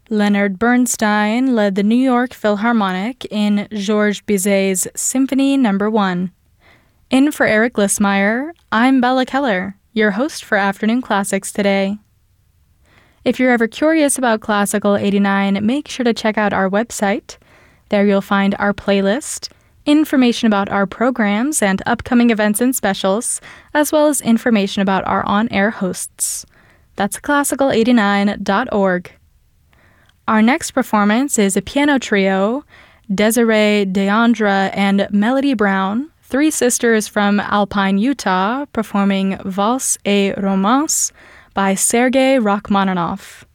Leonard Bernstein led the New York Philharmonic in Georges Bizet's Symphony No. 1. In for Eric Lissmeyer, I'm Bella Keller, your host for Afternoon Classics today. If you're ever curious about Classical 89, make sure to check out our website. There you'll find our playlist, information about our programs and upcoming events and specials, as well as information about our on-air hosts. That's classical89.org. Our next performance is a piano trio, Desiree Deandra and Melody Brown, three sisters from Alpine, Utah, performing Valse et Romance by Sergei Rachmaninoff.